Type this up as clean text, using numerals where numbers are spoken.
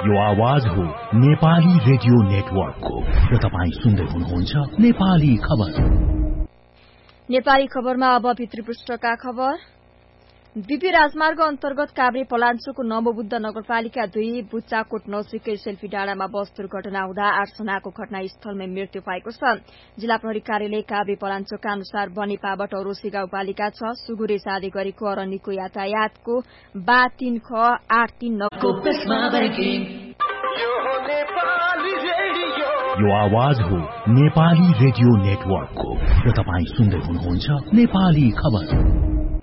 यो आवाज हो नेपाली रेडियो नेटवर्कको र तपाई सुन्दै हुनुहुन्छ नेपाली खबर। नेपाली खबरमा अब भित्री पृष्ठका खबर। बीपी राजमार्ग अन्तर्गत काभ्रे पलाञ्चोको नवबुद्ध नगरपालिका 2 बुच्चाकोट नजिकै सेल्फी डाँडामा बस दुर्घटना हुँदा 8 जनाको घटनास्थलमै मृत्यु भएको छ। जिल्ला प्रहरी कार्यालय काभ्रे पलाञ्चोका अनुसार बनेपाबाट औरोसी गाउँपालिका 6 सुगुरे सादी गरेको अरण्यको यातायातको बा 3 ख 8390 यो आवाज हो नेपाली रेडियो नेटवर्कको र तपाई सुन्दै हुनुहुन्छ नेपाली खबर।